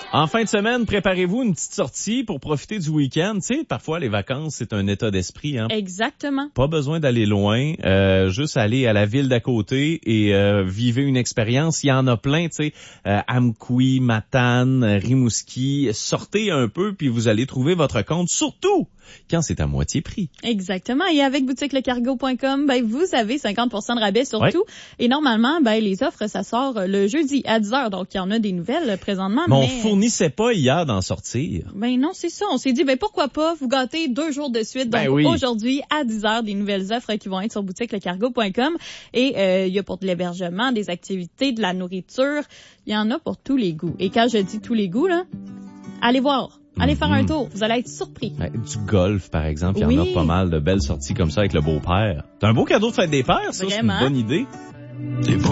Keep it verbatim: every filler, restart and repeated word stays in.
En fin de semaine, préparez-vous une petite sortie pour profiter du week-end. Tu sais, parfois, les vacances, c'est un état d'esprit. Hein? Exactement. Pas besoin d'aller loin, euh, juste aller à la ville d'à côté et euh, vivre une expérience. Il y en a plein, tu sais, euh, Amkoui, Matane, Rimouski. Sortez un peu, puis vous allez trouver votre compte, surtout quand c'est à moitié prix. Exactement. Et avec boutique le cargo point com, ben, vous avez cinquante pour cent de rabais sur ouais. tout. Et normalement, ben, les offres, ça sort le jeudi à dix heures. Donc, il y en a des nouvelles présentement. Mais on mais... fournissait pas hier d'en sortir. Ben non, c'est ça. On s'est dit, ben pourquoi pas vous gâter deux jours de suite. Donc, ben oui. aujourd'hui, à dix heures, des nouvelles offres qui vont être sur boutique le cargo point com. Et euh, il y a pour de l'hébergement, des activités, de la nourriture. Il y en a pour tous les goûts. Et quand je dis tous les goûts, là, allez voir. Allez faire un tour, vous allez être surpris. Ouais, du golf, par exemple, il y oui. en a pas mal de belles sorties comme ça avec le beau-père. C'est un beau cadeau de fête des pères, ça, Vraiment? c'est une bonne idée. C'est